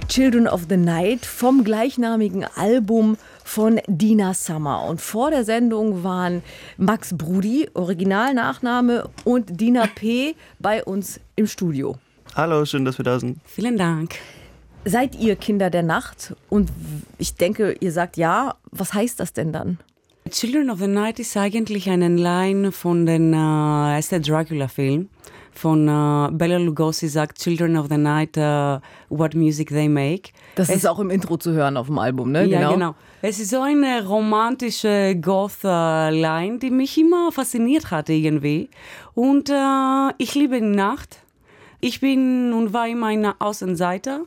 Children of the Night vom gleichnamigen Album von Dina Summer. Und vor der Sendung waren Max Brudi, Originalnachname, und Dina P. bei uns im Studio. Hallo, schön, dass wir da sind. Vielen Dank. Seid ihr Kinder der Nacht? Und ich denke, ihr sagt ja. Was heißt das denn dann? Children of the Night ist eigentlich eine Line von dem ersten Dracula-Film. Von Bela Lugosi sagt Children of the Night, what music they make. Das ist auch im Intro zu hören auf dem Album, ne? Ja, genau. Es ist so eine romantische Goth-Line, die mich immer fasziniert hat irgendwie. Und ich liebe die Nacht. Ich bin und war immer eine Außenseiter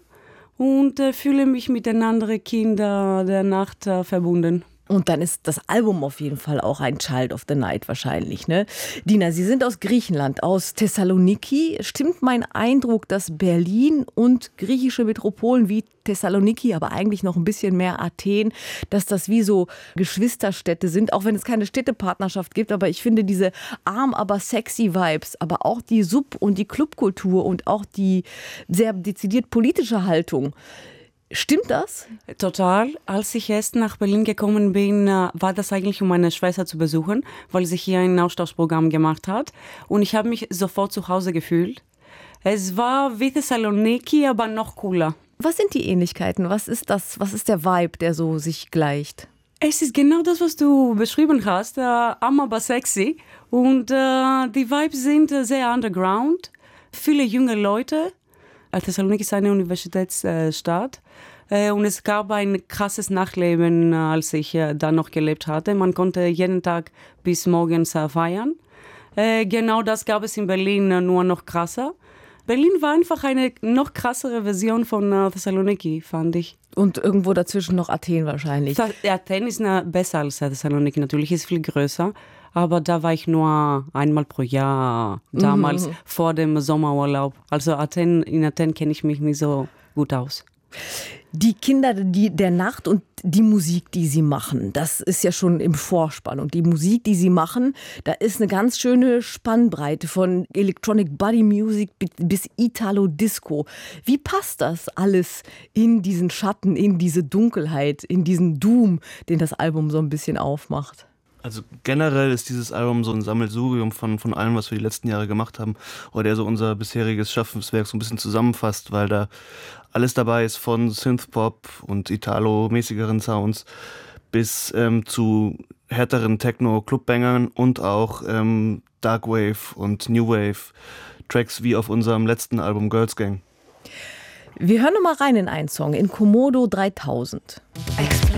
und fühle mich mit den anderen Kindern der Nacht verbunden. Und dann ist das Album auf jeden Fall auch ein Child of the Night wahrscheinlich, ne? Dina, Sie sind aus Griechenland, aus Thessaloniki. Stimmt mein Eindruck, dass Berlin und griechische Metropolen wie Thessaloniki, aber eigentlich noch ein bisschen mehr Athen, dass das wie so Geschwisterstädte sind, auch wenn es keine Städtepartnerschaft gibt. Aber ich finde diese arm, aber sexy Vibes, aber auch die Sub- und die Clubkultur und auch die sehr dezidiert politische Haltung. Stimmt das? Total. Als ich erst nach Berlin gekommen bin, war das eigentlich, um meine Schwester zu besuchen, weil sie hier ein Austauschprogramm gemacht hat. Und ich habe mich sofort zu Hause gefühlt. Es war wie Thessaloniki, aber noch cooler. Was sind die Ähnlichkeiten? Was ist das? Was ist der Vibe, der so sich gleicht? Es ist genau das, was du beschrieben hast. Arm, aber sexy. Und die Vibes sind sehr underground. Viele junge Leute. Thessaloniki ist eine Universitätsstadt. Und es gab ein krasses Nachleben, als ich da noch gelebt hatte. Man konnte jeden Tag bis morgens feiern. Genau das gab es in Berlin, nur noch krasser. Berlin war einfach eine noch krassere Version von Thessaloniki, fand ich. Und irgendwo dazwischen noch Athen wahrscheinlich. Athen ist besser als Thessaloniki, natürlich ist viel größer. Aber da war ich nur einmal pro Jahr, damals vor dem Sommerurlaub. Also in Athen kenne ich mich nicht so gut aus. Die Kinder der Nacht und die Musik, die sie machen, das ist ja schon im Vorspann. Und die Musik, die sie machen, da ist eine ganz schöne Spannbreite von Electronic Body Music bis Italo-Disco. Wie passt das alles in diesen Schatten, in diese Dunkelheit, in diesen Doom, den das Album so ein bisschen aufmacht? Also generell ist dieses Album so ein Sammelsurium von allem, was wir die letzten Jahre gemacht haben, oder der so unser bisheriges Schaffenswerk so ein bisschen zusammenfasst, weil da alles dabei ist, von Synthpop und Italo-mäßigeren Sounds bis zu härteren Techno-Clubbangern und auch Darkwave und New Wave Tracks wie auf unserem letzten Album Girls Gang. Wir hören noch mal rein in einen Song, in Komodo 3000. Explode.